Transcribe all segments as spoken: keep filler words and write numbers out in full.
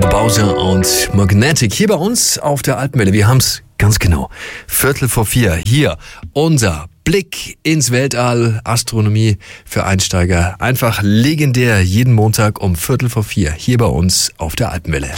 Bowser und Magnetic hier bei uns auf der Alpenwelle. Wir haben es ganz genau. Viertel vor vier. Hier unser Blick ins Weltall. Astronomie für Einsteiger. Einfach legendär. Jeden Montag um Viertel vor vier. Hier bei uns auf der Alpenwelle.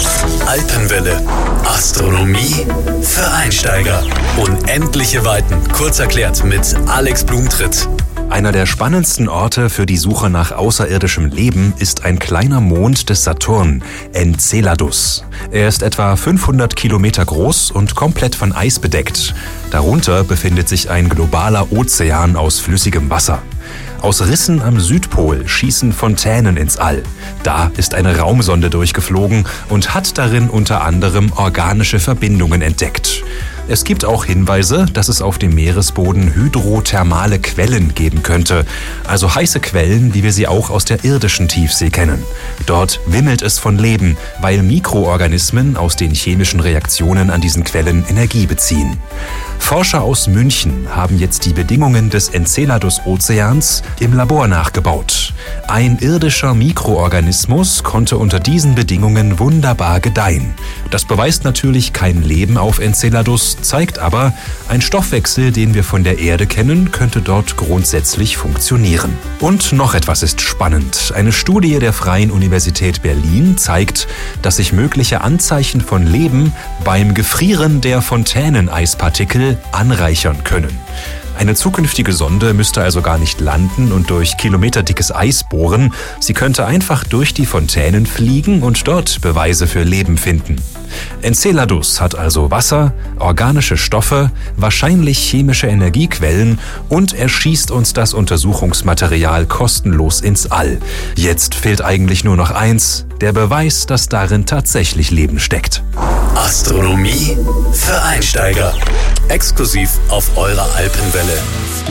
Alpenwelle. Astronomie für Einsteiger. Unendliche Weiten. Kurz erklärt mit Alex Blumentritt. Einer der spannendsten Orte für die Suche nach außerirdischem Leben ist ein kleiner Mond des Saturn, Enceladus. Er ist etwa fünfhundert Kilometer groß und komplett von Eis bedeckt. Darunter befindet sich ein globaler Ozean aus flüssigem Wasser. Aus Rissen am Südpol schießen Fontänen ins All. Da ist eine Raumsonde durchgeflogen und hat darin unter anderem organische Verbindungen entdeckt. Es gibt auch Hinweise, dass es auf dem Meeresboden hydrothermale Quellen geben könnte, also heiße Quellen, wie wir sie auch aus der irdischen Tiefsee kennen. Dort wimmelt es von Leben, weil Mikroorganismen aus den chemischen Reaktionen an diesen Quellen Energie beziehen. Forscher aus München haben jetzt die Bedingungen des Enceladus-Ozeans im Labor nachgebaut. Ein irdischer Mikroorganismus konnte unter diesen Bedingungen wunderbar gedeihen. Das beweist natürlich kein Leben auf Enceladus, zeigt aber, ein Stoffwechsel, den wir von der Erde kennen, könnte dort grundsätzlich funktionieren. Und noch etwas ist spannend. Eine Studie der Freien Universität Berlin zeigt, dass sich mögliche Anzeichen von Leben beim Gefrieren der Fontäneneisparikel anreichern können. Eine zukünftige Sonde müsste also gar nicht landen und durch kilometerdickes Eis bohren. Sie könnte einfach durch die Fontänen fliegen und dort Beweise für Leben finden. Enceladus hat also Wasser, organische Stoffe, wahrscheinlich chemische Energiequellen und er schießt uns das Untersuchungsmaterial kostenlos ins All. Jetzt fehlt eigentlich nur noch eins, der Beweis, dass darin tatsächlich Leben steckt. Astronomie für Einsteiger. Exklusiv auf eurer Alpenwelle.